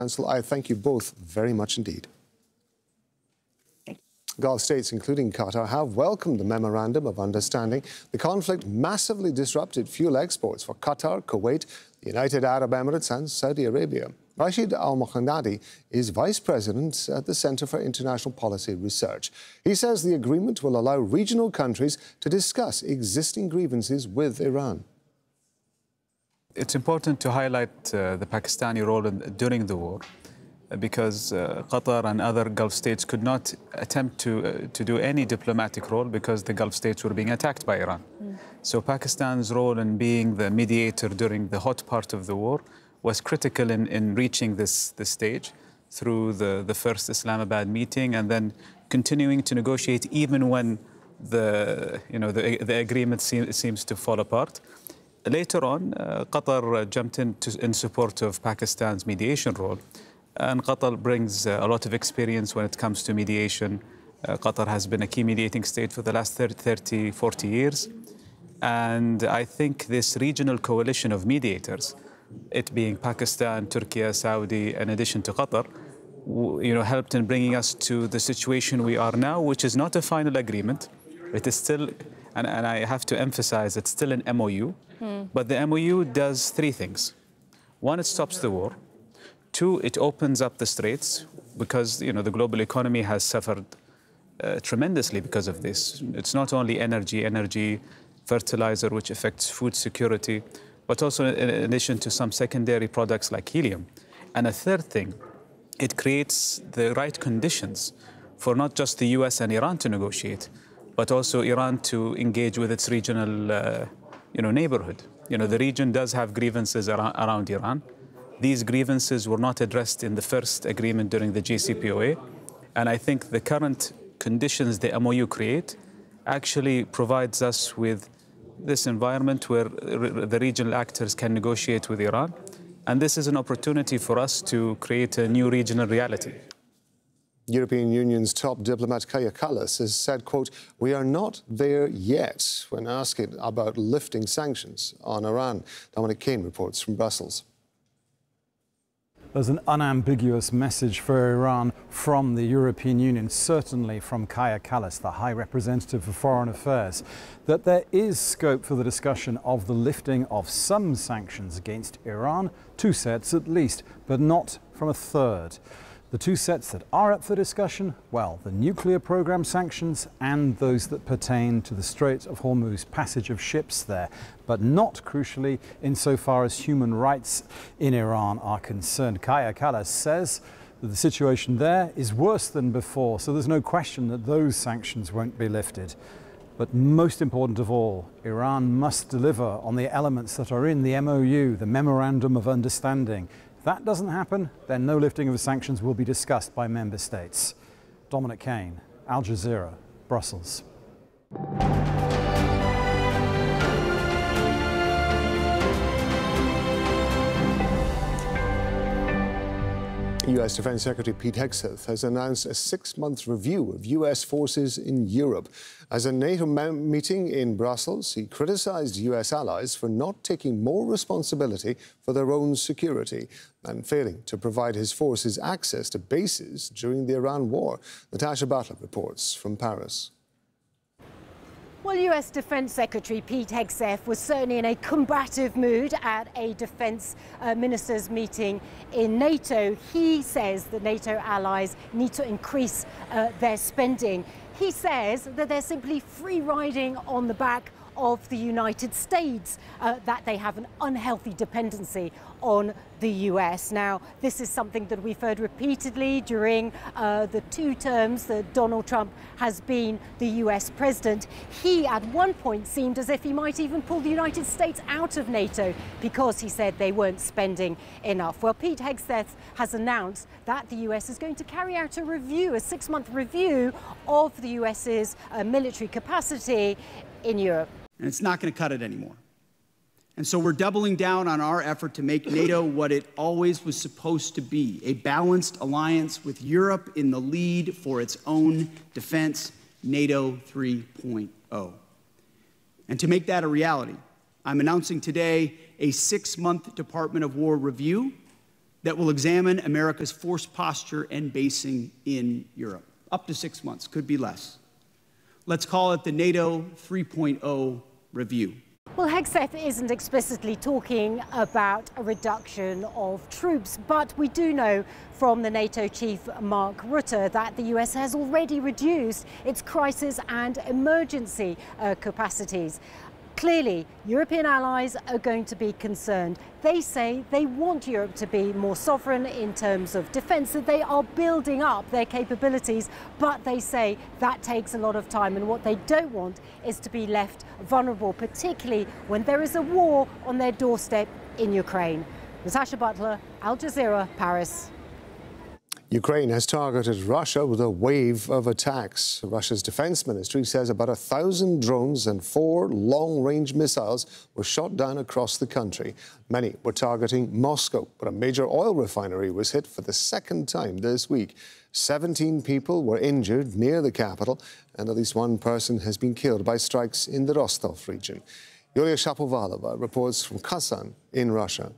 Council, I thank you both very much indeed. Gulf states, including Qatar, have welcomed the Memorandum of Understanding. The conflict massively disrupted fuel exports for Qatar, Kuwait, the United Arab Emirates and Saudi Arabia. Rashid Al-Mokhanadi is Vice President at the Centre for International Policy Research. He says the agreement will allow regional countries to discuss existing grievances with Iran. It's important to highlight the Pakistani role during the war, because Qatar and other Gulf states could not attempt to do any diplomatic role because the Gulf states were being attacked by Iran. So Pakistan's role in being the mediator during the hot part of the war was critical in reaching this stage through the first Islamabad meeting and then continuing to negotiate even when the agreement seems to fall apart. Later on, Qatar jumped in support of Pakistan's mediation role. And Qatar brings a lot of experience when it comes to mediation. Qatar has been a key mediating state for the last 30, 40 years. And I think this regional coalition of mediators, it being Pakistan, Turkey, Saudi, in addition to Qatar, helped in bringing us to the situation we are now, which is not a final agreement. It is still, and I have to emphasize, it's still an MOU. But the MOU does three things. One, it stops the war. Two, it opens up the straits because, the global economy has suffered tremendously because of this. It's not only energy, fertilizer, which affects food security, but also in addition to some secondary products like helium. And a third thing, it creates the right conditions for not just the US and Iran to negotiate, but also Iran to engage with its regional, neighborhood. The region does have grievances around Iran. These grievances were not addressed in the first agreement during the JCPOA. And I think the current conditions the MOU create actually provides us with this environment where the regional actors can negotiate with Iran. And this is an opportunity for us to create a new regional reality. European Union's top diplomat Kaja Kallas has said, quote, "We are not there yet," when asked about lifting sanctions on Iran. Dominic Kane reports from Brussels. There's an unambiguous message for Iran from the European Union, certainly from Kaja Kallas, the High Representative for Foreign Affairs, that there is scope for the discussion of the lifting of some sanctions against Iran, 2 sets at least, but not from a third. The 2 sets that are up for discussion, well, the nuclear program sanctions and those that pertain to the Strait of Hormuz, passage of ships there, but not crucially insofar as human rights in Iran are concerned. Kaja Kallas says that the situation there is worse than before, so there's no question that those sanctions won't be lifted. But most important of all, Iran must deliver on the elements that are in the MOU, the Memorandum of Understanding. If that doesn't happen, then no lifting of the sanctions will be discussed by member states. Dominic Kane, Al Jazeera, Brussels. U.S. Defense Secretary Pete Hegseth has announced a 6-month review of U.S. forces in Europe. As a NATO meeting in Brussels, he criticized U.S. allies for not taking more responsibility for their own security and failing to provide his forces access to bases during the Iran war. Natasha Bartlett reports from Paris. Well, US Defense Secretary Pete Hegseth was certainly in a combative mood at a defense ministers meeting in NATO. He says that NATO allies need to increase their spending. He says that they're simply free riding on the back of the United States, that they have an unhealthy dependency on the US. Now, this is something that we've heard repeatedly during the 2 terms that Donald Trump has been the US president. He, at one point, seemed as if he might even pull the United States out of NATO because he said they weren't spending enough. Well, Pete Hegseth has announced that the US is going to carry out a review, a 6-month review of the US's military capacity in Europe. And it's not going to cut it anymore. And so we're doubling down on our effort to make NATO what it always was supposed to be, a balanced alliance with Europe in the lead for its own defense, NATO 3.0. And to make that a reality, I'm announcing today a 6-month Department of War review that will examine America's force posture and basing in Europe. Up to 6 months, could be less. Let's call it the NATO 3.0 review. Well, Hegseth isn't explicitly talking about a reduction of troops, but we do know from the NATO chief Mark Rutte that the US has already reduced its crisis and emergency capacities. Clearly, European allies are going to be concerned. They say they want Europe to be more sovereign in terms of defence, that they are building up their capabilities, but they say that takes a lot of time, and what they don't want is to be left vulnerable, particularly when there is a war on their doorstep in Ukraine. Natasha Butler, Al Jazeera, Paris. Ukraine has targeted Russia with a wave of attacks. Russia's defense ministry says about 1,000 drones and 4 long-range missiles were shot down across the country. Many were targeting Moscow, but a major oil refinery was hit for the second time this week. 17 people were injured near the capital, and at least one person has been killed by strikes in the Rostov region. Yulia Shapovalova reports from Kazan in Russia.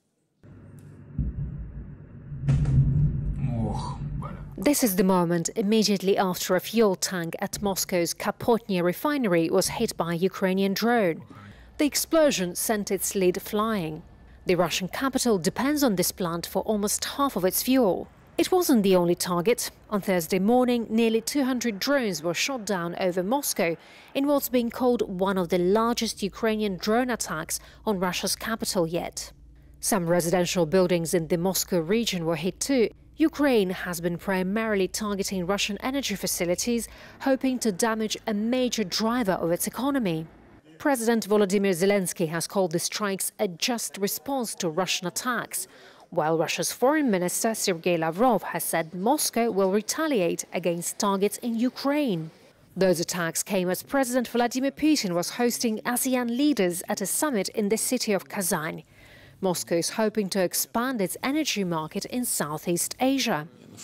This is the moment immediately after a fuel tank at Moscow's Kapotny refinery was hit by a Ukrainian drone. The explosion sent its lid flying. The Russian capital depends on this plant for almost half of its fuel. It wasn't the only target. On Thursday morning, nearly 200 drones were shot down over Moscow in what's being called one of the largest Ukrainian drone attacks on Russia's capital yet. Some residential buildings in the Moscow region were hit too. Ukraine has been primarily targeting Russian energy facilities, hoping to damage a major driver of its economy. President Volodymyr Zelensky has called the strikes a just response to Russian attacks, while Russia's foreign minister Sergei Lavrov has said Moscow will retaliate against targets in Ukraine. Those attacks came as President Vladimir Putin was hosting ASEAN leaders at a summit in the city of Kazan. Moscow is hoping to expand its energy market in Southeast Asia.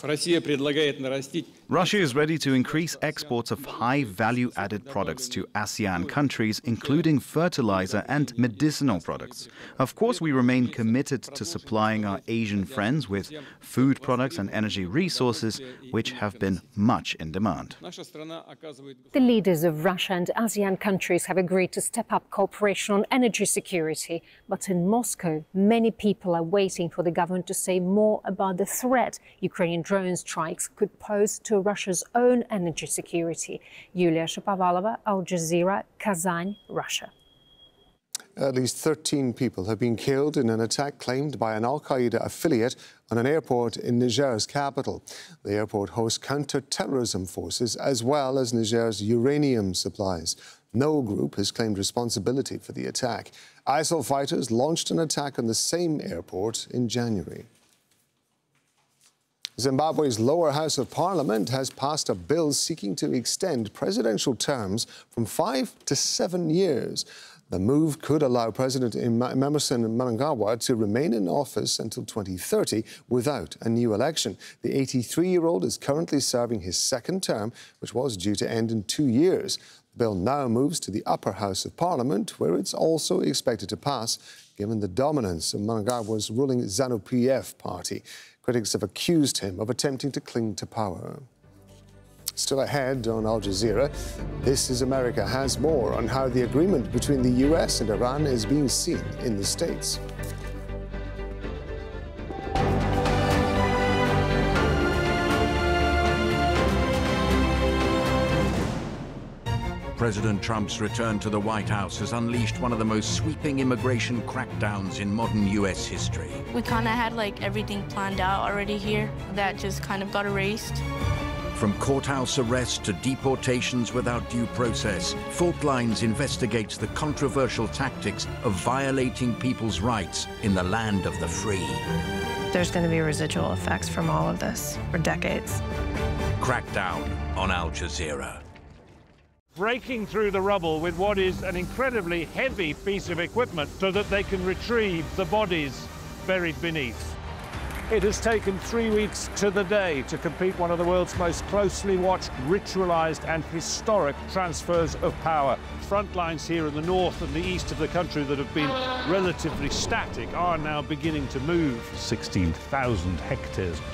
Russia is ready to increase exports of high value-added products to ASEAN countries, including fertilizer and medicinal products. Of course, we remain committed to supplying our Asian friends with food products and energy resources, which have been much in demand. The leaders of Russia and ASEAN countries have agreed to step up cooperation on energy security. But in Moscow, many people are waiting for the government to say more about the threat Ukrainian drone strikes could pose to Russia's own energy security. Yulia Shapovalova, Al Jazeera, Kazan, Russia. At least 13 people have been killed in an attack claimed by an al-Qaeda affiliate on an airport in Niger's capital. The airport hosts counter-terrorism forces as well as Niger's uranium supplies. No group has claimed responsibility for the attack. ISIL fighters launched an attack on the same airport in January. Zimbabwe's lower house of parliament has passed a bill seeking to extend presidential terms from 5 to 7 years. The move could allow President Emmerson Mnangagwa to remain in office until 2030 without a new election. The 83-year-old is currently serving his second term, which was due to end in 2 years. The bill now moves to the upper house of parliament, where it's also expected to pass, given the dominance of Mnangagwa's ruling ZANU-PF party. Critics have accused him of attempting to cling to power. Still ahead on Al Jazeera, This is America has more on how the agreement between the US and Iran is being seen in the States. President Trump's return to the White House has unleashed one of the most sweeping immigration crackdowns in modern U.S. history. We kind of had everything planned out already here. That just kind of got erased. From courthouse arrests to deportations without due process, Fault Lines investigates the controversial tactics of violating people's rights in the land of the free. There's going to be residual effects from all of this for decades. Crackdown on Al Jazeera. Breaking through the rubble with what is an incredibly heavy piece of equipment so that they can retrieve the bodies buried beneath. It has taken 3 weeks to the day to complete one of the world's most closely watched, ritualized and historic transfers of power. Front lines here in the north and the east of the country that have been relatively static are now beginning to move. 16,000 hectares